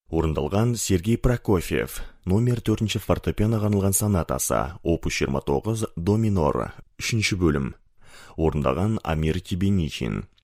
Орындалған Сергей Прокофьев, номер 4 фортепианоға арналған сонатасы, опус 29 до минор, 3 бөлім. Орындаған Амир Тебеничин.